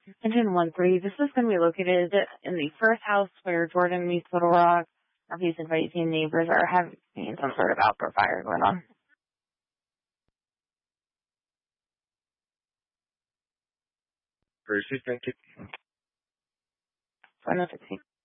Engine 1-3, this is going to be located in the first house where Jordan meets Little Rock. Northeast and Viking neighbors are having some sort of outdoor fire going on. First, thank you. 116.